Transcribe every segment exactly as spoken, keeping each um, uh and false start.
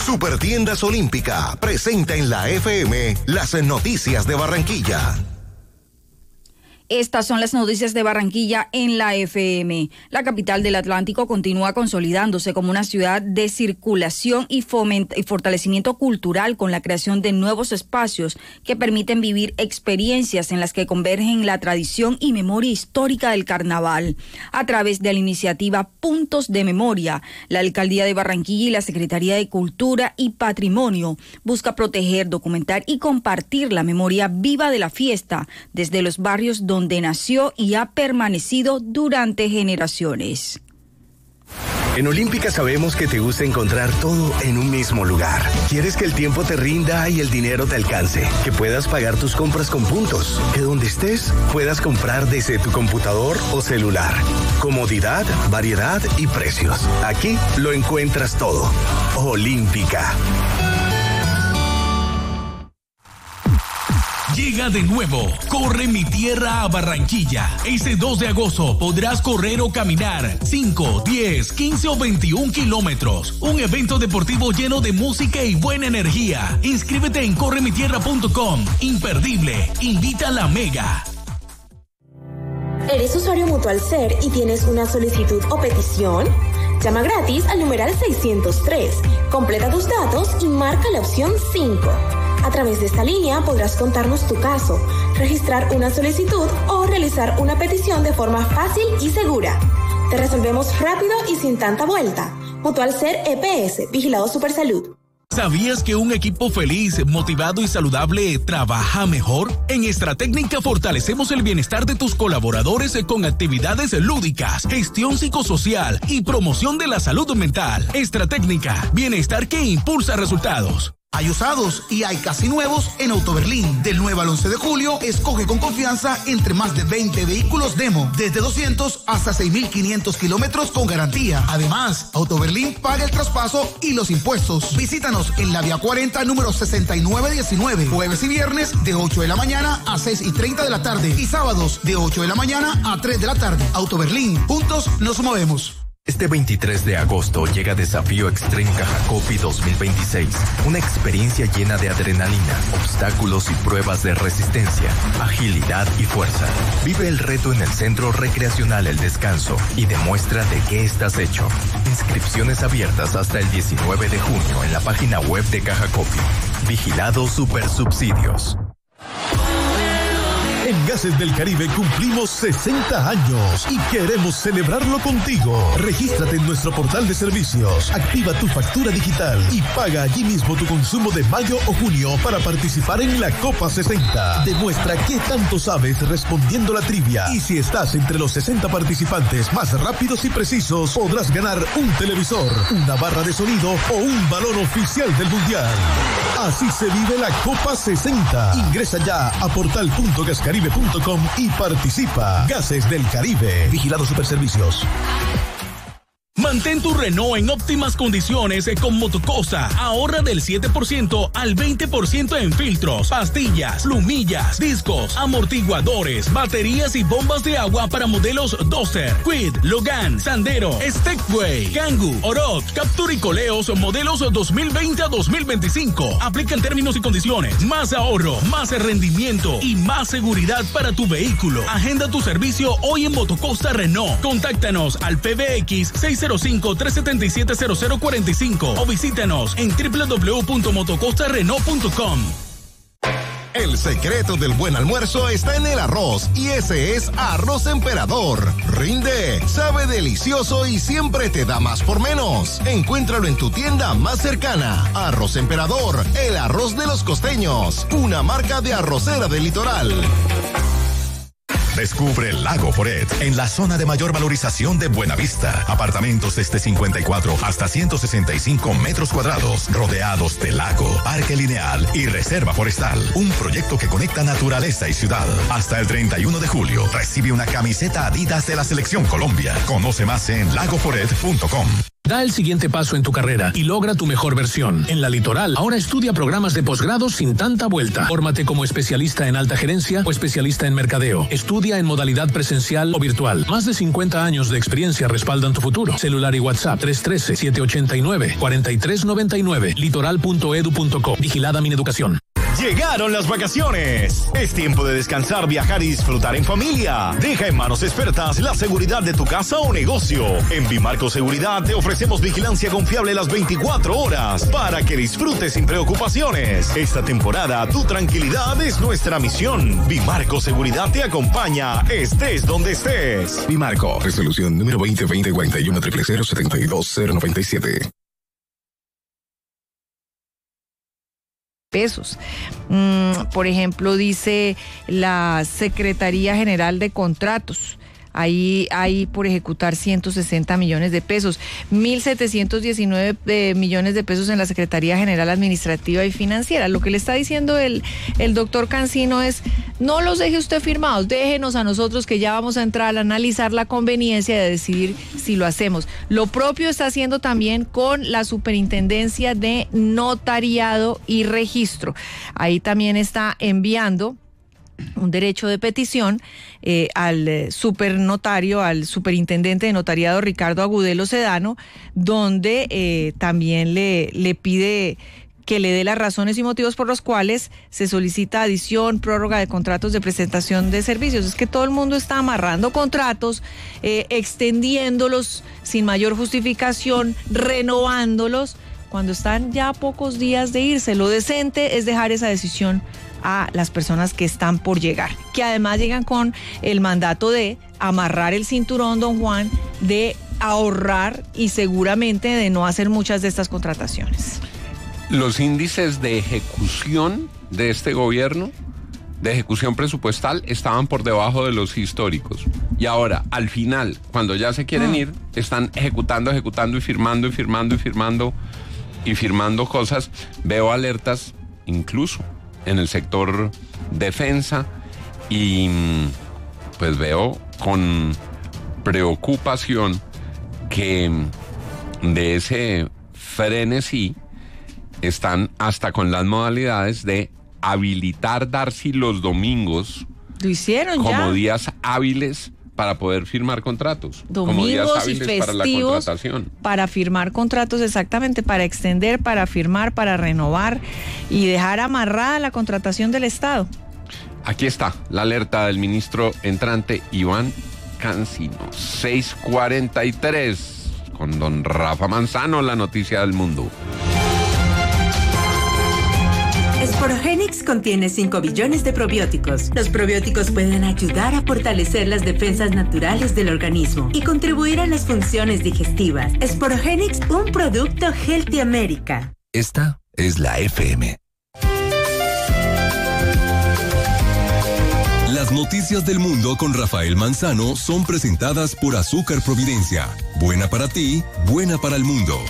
Supertiendas Olímpica presenta en la F M las noticias de Barranquilla. Estas son las noticias de Barranquilla en la F M. La capital del Atlántico continúa consolidándose como una ciudad de circulación y, foment- y fortalecimiento cultural con la creación de nuevos espacios que permiten vivir experiencias en las que convergen la tradición y memoria histórica del carnaval. A través de la iniciativa Puntos de Memoria, la Alcaldía de Barranquilla y la Secretaría de Cultura y Patrimonio busca proteger, documentar y compartir la memoria viva de la fiesta desde los barrios donde donde nació y ha permanecido durante generaciones. En Olímpica sabemos que te gusta encontrar todo en un mismo lugar. Quieres que el tiempo te rinda y el dinero te alcance, que puedas pagar tus compras con puntos, que donde estés puedas comprar desde tu computador o celular. Comodidad, variedad y precios. Aquí lo encuentras todo. Olímpica. Llega de nuevo, Corre mi tierra a Barranquilla. Este dos de agosto podrás correr o caminar cinco, diez, quince o veintiún kilómetros. Un evento deportivo lleno de música y buena energía. Inscríbete en corre mi tierra punto com. Imperdible. Invita a la Mega. ¿Eres usuario Mutualser y tienes una solicitud o petición? Llama gratis al numeral seiscientos tres. Completa tus datos y marca la opción cinco. A través de esta línea podrás contarnos tu caso, registrar una solicitud o realizar una petición de forma fácil y segura. Te resolvemos rápido y sin tanta vuelta. Mutualser E P S, Vigilado Supersalud. ¿Sabías que un equipo feliz, motivado y saludable trabaja mejor? En Estratécnica fortalecemos el bienestar de tus colaboradores con actividades lúdicas, gestión psicosocial y promoción de la salud mental. Estratécnica, bienestar que impulsa resultados. Hay usados y hay casi nuevos en Autoberlín. Del nueve al once de julio, escoge con confianza entre más de veinte vehículos demo, desde doscientos hasta seis mil quinientos kilómetros con garantía. Además, Autoberlín paga el traspaso y los impuestos. Visítanos en la vía cuarenta, número sesenta y nueve diecinueve, jueves y viernes de ocho de la mañana a seis y treinta de la tarde y sábados de ocho de la mañana a tres de la tarde. Autoberlín, juntos nos movemos. Este veintitrés de agosto llega Desafío Extreme Cajacopi dos mil veintiséis, una experiencia llena de adrenalina, obstáculos y pruebas de resistencia, agilidad y fuerza. Vive el reto en el Centro Recreacional El Descanso y demuestra de qué estás hecho. Inscripciones abiertas hasta el diecinueve de junio en la página web de Cajacopi. Vigilado Supersubsidios. En Gases del Caribe cumplimos sesenta años y queremos celebrarlo contigo. Regístrate en nuestro portal de servicios, activa tu factura digital y paga allí mismo tu consumo de mayo o junio para participar en la Copa sesenta. Demuestra qué tanto sabes respondiendo la trivia y si estás entre los sesenta participantes más rápidos y precisos, podrás ganar un televisor, una barra de sonido o un balón oficial del Mundial. Así se vive la Copa sesenta. Ingresa ya a portal punto gascaribe punto com y participa. Gases del Caribe. Vigilado Superservicios. Mantén tu Renault en óptimas condiciones con Motocosa. Ahorra del siete por ciento al veinte por ciento en filtros, pastillas, plumillas, discos, amortiguadores, baterías y bombas de agua para modelos Duster, Kwid, Logan, Sandero, Stepway, Kangoo, Oroch, Captur y Coleos modelos dos mil veinte a dos mil veinticinco. Aplican términos y condiciones. Más ahorro, más rendimiento y más seguridad para tu vehículo. Agenda tu servicio hoy en Motocosa Renault. Contáctanos al P B X seis cero cinco, tres siete siete, cero cero cuatro cinco o visítanos en doble u doble u doble u punto motocosta renault punto com. El secreto del buen almuerzo está en el arroz y ese es Arroz Emperador. Rinde, sabe delicioso y siempre te da más por menos. Encuéntralo en tu tienda más cercana. Arroz Emperador, el arroz de los costeños, una marca de arrocera del litoral. Descubre Lago Foret en la zona de mayor valorización de Buenavista. Apartamentos desde cincuenta y cuatro hasta ciento sesenta y cinco metros cuadrados, rodeados de lago, parque lineal y reserva forestal. Un proyecto que conecta naturaleza y ciudad. Hasta el treinta y uno de julio recibe una camiseta Adidas de la Selección Colombia. Conoce más en lago foret punto com. Da el siguiente paso en tu carrera y logra tu mejor versión. En La Litoral, ahora estudia programas de posgrado sin tanta vuelta. Fórmate como especialista en alta gerencia o especialista en mercadeo. Estudia en modalidad presencial o virtual. Más de cincuenta años de experiencia respaldan tu futuro. Celular y WhatsApp tres uno tres, siete ocho nueve, cuatro tres nueve nueve. litoral punto edu punto co. Vigilada Mineducación. Llegaron las vacaciones. Es tiempo de descansar, viajar y disfrutar en familia. Deja en manos expertas la seguridad de tu casa o negocio. En Bimarco Seguridad te ofrecemos vigilancia confiable las veinticuatro horas para que disfrutes sin preocupaciones. Esta temporada tu tranquilidad es nuestra misión. Bimarco Seguridad te acompaña, estés donde estés. Bimarco, resolución número veinte veinte cuarenta y uno cero cero setenta y dos cero noventa y siete. Pesos. Mm, por ejemplo, dice la Secretaría General de Contratos. Ahí hay por ejecutar ciento sesenta millones de pesos, mil setecientos diecinueve eh, millones de pesos en la Secretaría General Administrativa y Financiera. Lo que le está diciendo el, el doctor Cancino es, no los deje usted firmados, déjenos a nosotros que ya vamos a entrar a analizar la conveniencia de decidir si lo hacemos. Lo propio está haciendo también con la Superintendencia de Notariado y Registro. Ahí también está enviando un derecho de petición eh, al eh, supernotario, al superintendente de notariado Ricardo Agudelo Sedano, donde eh, también le, le pide que le dé las razones y motivos por los cuales se solicita adición, prórroga de contratos de prestación de servicios. Es que todo el mundo está amarrando contratos, eh, extendiéndolos sin mayor justificación, renovándolos, cuando están ya a pocos días de irse. Lo decente es dejar esa decisión a las personas que están por llegar, que además llegan con el mandato de amarrar el cinturón, don Juan, de ahorrar y seguramente de no hacer muchas de estas contrataciones. Los índices de ejecución de este gobierno, de ejecución presupuestal, estaban por debajo de los históricos. Y ahora, al final, cuando ya se quieren ir, están ejecutando, ejecutando y firmando y firmando y firmando y firmando cosas. Veo alertas incluso en el sector defensa y pues veo con preocupación que de ese frenesí están hasta con las modalidades de habilitar Darcy los domingos. Lo hicieron como ya. Como días hábiles para poder firmar contratos. Domingos como días y hábiles festivos para la contratación. Para firmar contratos, exactamente, para extender, para firmar, para renovar y dejar amarrada la contratación del Estado. Aquí está la alerta del ministro entrante Iván Cancino. seis cuarenta y tres con don Rafa Manzano, la noticia del mundo. Sporogenix contiene cinco billones de probióticos. Los probióticos pueden ayudar a fortalecer las defensas naturales del organismo y contribuir a las funciones digestivas. Sporogenix, un producto Healthy America. Esta es la F M. Las noticias del mundo con Rafael Manzano son presentadas por Azúcar Providencia. Buena para ti, buena para el mundo.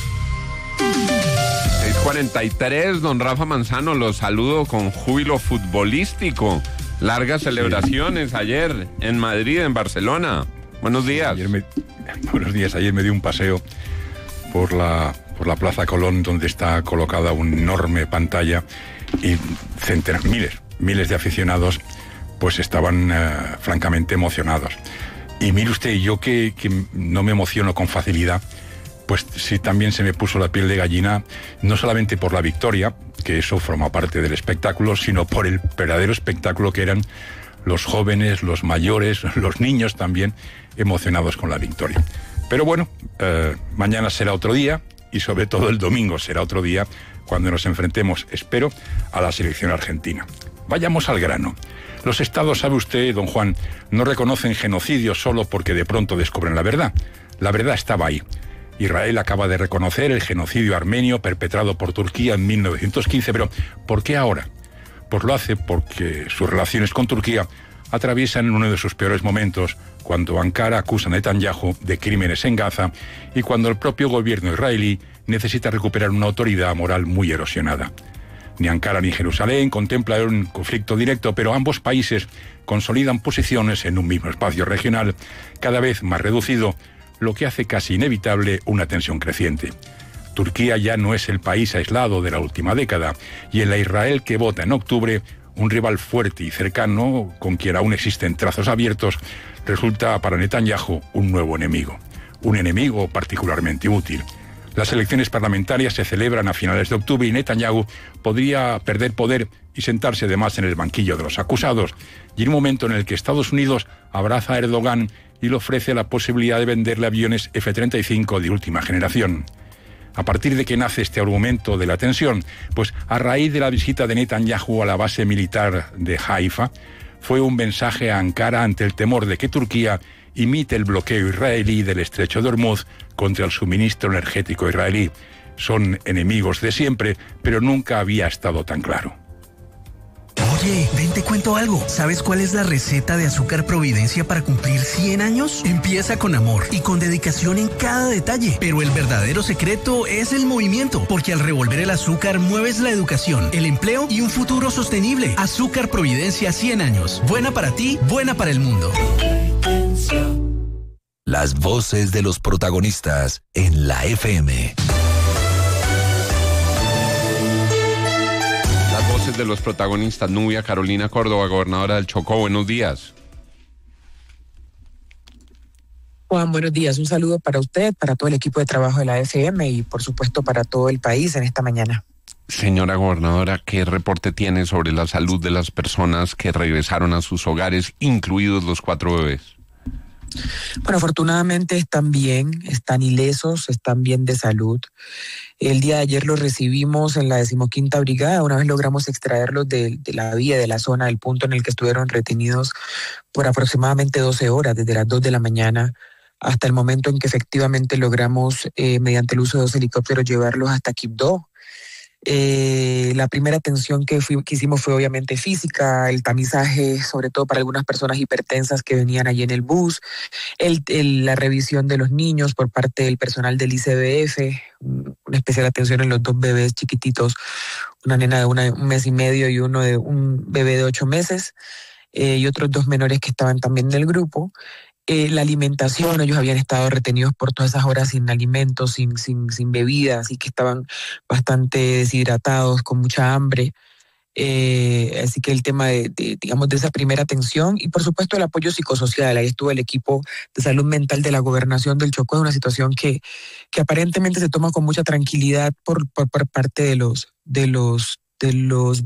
seis cuarenta y tres, don Rafa Manzano, los saludo con júbilo futbolístico. Largas celebraciones ayer en Madrid, en Barcelona. Buenos días. Ayer me, buenos días. Ayer me di un paseo por la, por la Plaza Colón, donde está colocada una enorme pantalla y centenas, miles, miles de aficionados pues estaban uh, francamente emocionados. Y mire usted, yo que, que no me emociono con facilidad, pues sí, también se me puso la piel de gallina, no solamente por la victoria, que eso forma parte del espectáculo, sino por el verdadero espectáculo que eran los jóvenes, los mayores, los niños también, emocionados con la victoria. Pero bueno, eh, mañana será otro día, y sobre todo el domingo será otro día, cuando nos enfrentemos, espero, a la selección argentina. Vayamos al grano. Los estados, sabe usted, don Juan, no reconocen genocidio solo porque de pronto descubren la verdad. La verdad estaba ahí. Israel acaba de reconocer el genocidio armenio perpetrado por Turquía en mil novecientos quince, pero ¿por qué ahora? Pues lo hace porque sus relaciones con Turquía atraviesan uno de sus peores momentos, cuando Ankara acusa a Netanyahu de crímenes en Gaza y cuando el propio gobierno israelí necesita recuperar una autoridad moral muy erosionada. Ni Ankara ni Jerusalén contemplan un conflicto directo, pero ambos países consolidan posiciones en un mismo espacio regional, cada vez más reducido, lo que hace casi inevitable una tensión creciente. Turquía ya no es el país aislado de la última década, y en la Israel que vota en octubre, un rival fuerte y cercano, con quien aún existen trazos abiertos, resulta para Netanyahu un nuevo enemigo. Un enemigo particularmente útil. Las elecciones parlamentarias se celebran a finales de octubre y Netanyahu podría perder poder y sentarse además en el banquillo de los acusados, y en un momento en el que Estados Unidos abraza a Erdogan y le ofrece la posibilidad de venderle aviones F treinta y cinco de última generación. ¿A partir de qué nace este argumento de la tensión? Pues a raíz de la visita de Netanyahu a la base militar de Haifa, fue un mensaje a Ankara ante el temor de que Turquía imite el bloqueo israelí del estrecho de Hormuz contra el suministro energético israelí. Son enemigos de siempre, pero nunca había estado tan claro. Oye, ven, te cuento algo. ¿Sabes cuál es la receta de Azúcar Providencia para cumplir cien años? Empieza con amor y con dedicación en cada detalle. Pero el verdadero secreto es el movimiento, porque al revolver el azúcar mueves la educación, el empleo y un futuro sostenible. Azúcar Providencia cien años. Buena para ti, buena para el mundo. Las voces de los protagonistas en la F M. Las voces de los protagonistas. Nubia Carolina Córdoba, gobernadora del Chocó. Buenos días. Juan, buenos días. Un saludo para usted, para todo el equipo de trabajo de la F M y por supuesto para todo el país en esta mañana. Señora gobernadora, ¿qué reporte tiene sobre la salud de las personas que regresaron a sus hogares, incluidos los cuatro bebés? Bueno, afortunadamente están bien, están ilesos, están bien de salud. El día de ayer los recibimos en la decimoquinta brigada. Una vez logramos extraerlos de, de la vía, de la zona, del punto en el que estuvieron retenidos por aproximadamente doce horas, desde las dos de la mañana hasta el momento en que efectivamente logramos, eh, mediante el uso de dos helicópteros, llevarlos hasta Quibdó. Eh, la primera atención que, fui, que hicimos fue obviamente física, el tamizaje, sobre todo para algunas personas hipertensas que venían allí en el bus, el, el, la revisión de los niños por parte del personal del I C B F, una especial atención en los dos bebés chiquititos, una nena de una, un mes y medio y uno de un bebé de ocho meses, eh, y otros dos menores que estaban también en el grupo. Eh, la alimentación, ellos habían estado retenidos por todas esas horas sin alimentos, sin, sin, sin bebidas, y que estaban bastante deshidratados, con mucha hambre. Eh, así que el tema de, de, digamos, de esa primera atención y por supuesto el apoyo psicosocial. Ahí estuvo el equipo de salud mental de la gobernación del Chocó, de una situación que, que aparentemente se toma con mucha tranquilidad por, por, por parte de los, de los, de los